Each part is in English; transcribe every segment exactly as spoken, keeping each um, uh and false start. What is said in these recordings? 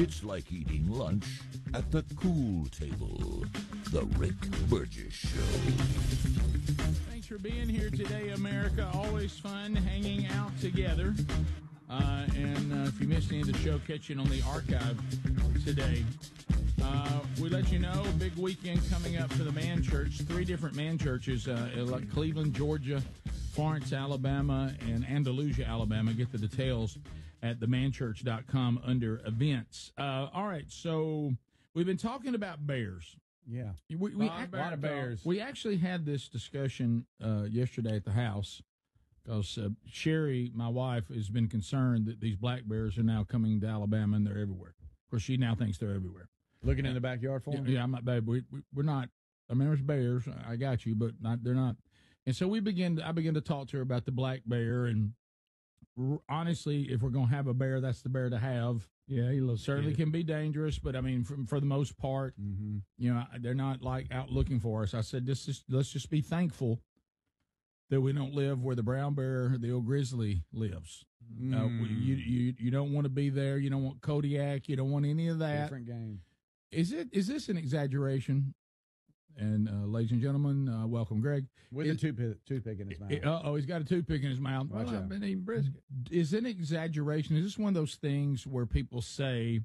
It's like eating lunch at the cool table. The Rick Burgess Show. Thanks for being here today, America. Always fun hanging out together. Uh, and uh, if you missed any of the show, catch it on the archive today. Uh, we let you know, big weekend coming up for the Man Church. Three different Man Churches, uh, like Cleveland, Georgia, Florence, Alabama, and Andalusia, Alabama. Get the details at the man church dot com under events. Uh, all right, so we've been talking about bears. Yeah, we, we, a lot of bears. We actually had this discussion uh, yesterday at the house because uh, Sherry, my wife, has been concerned that these black bears are now coming to Alabama and they're everywhere. Of course, she now thinks they're everywhere. Looking in the backyard for them? Yeah, I'm not, babe. We, we, we're not. I mean, there's bears. I got you, but not. They're not. And so we begin. I began to talk to her about the black bear, and honestly, if we're going to have a bear, that's the bear to have. Yeah, he looks certainly cute. can be dangerous, but I mean, for, for the most part, mm-hmm. you know, they're not like out looking for us. I said, this is, let's just be thankful that we don't live where the brown bear, the old grizzly, lives. Mm. Uh, you you you don't want to be there. You don't want Kodiak. You don't want any of that. Different game. Is it? Is this an exaggeration? And uh, ladies and gentlemen, uh, welcome, Greg. With it, a toothpick, toothpick in his mouth. Uh oh, he's got a toothpick in his mouth. Watch well, out. I've been eating brisket. Is it an exaggeration? Is this one of those things where people say,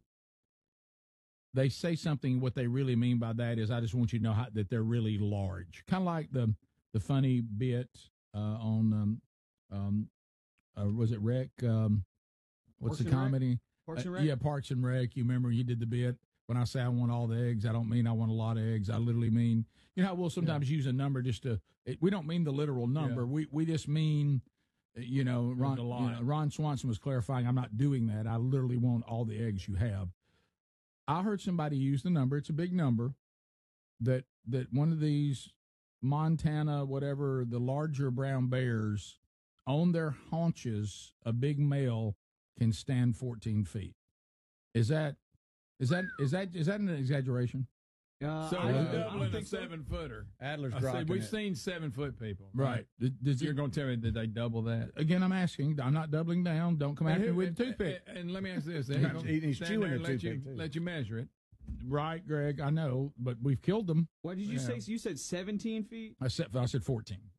they say something, what they really mean by that is, I just want you to know how, that they're really large. Kind of like the, the funny bit uh, on, um, um, uh, was it Rec? Um, what's Parks the comedy? Rec? Parks and Rec? Uh, yeah, Parks and Rec. You remember you did the bit? When I say I want all the eggs, I don't mean I want a lot of eggs. I literally mean, you know how we'll sometimes yeah. use a number just to, it, we don't mean the literal number. Yeah. We we just mean, you know, Ron, you know, Ron Swanson was clarifying, I'm not doing that. I literally want all the eggs you have. I heard somebody use the number, it's a big number, that that one of these Montana, whatever, the larger brown bears, on their haunches, a big male can stand fourteen feet. Is that Is that is that is that an exaggeration? Uh, so I, we're uh, doubling a so. seven footer. Adler's I said, we've it. seen seven foot people. Right. right. Does You're it, going to tell me that they double that? Again, I'm asking. I'm not doubling down. Don't come and after who, me with and, a toothpick. And, and let me ask this. He's, he's chewing a let toothpick, you, too. let you measure it. Right, Greg, I know, but we've killed them. What did you yeah. say? You said seventeen feet? I said, I said fourteen.